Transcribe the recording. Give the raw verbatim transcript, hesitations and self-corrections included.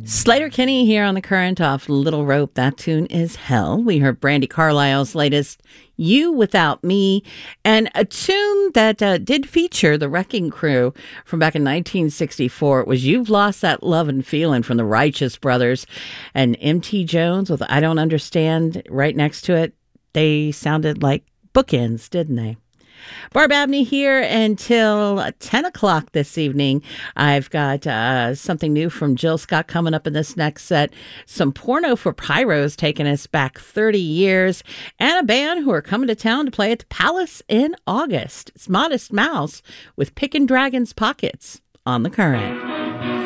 Sleater-Kinney here on The Current off Little Rope. That tune is Hell. We heard Brandi Carlile's latest, You Without Me, and a tune that uh, did feature the Wrecking Crew from back in nineteen sixty-four. It was You've Lost That Love and Feeling from the Righteous Brothers, and M T Jones with I Don't Understand right next to it. They sounded like bookends, didn't they? Barb Abney here until ten o'clock this evening. I've got uh, something new from Jill Scott coming up in this next set. Some Porno for Pyros taking us back thirty years. And a band who are coming to town to play at the Palace in August. It's Modest Mouse with Pickin' Dragon's Pockets on The Current.